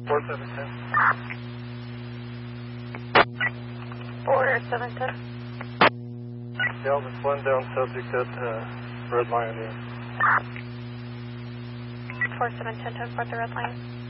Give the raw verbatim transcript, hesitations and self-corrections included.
four seven ten. four seven ten. Delta one down subject at uh, Red Lion Inn. four seven ten, ten four, the Red Lion.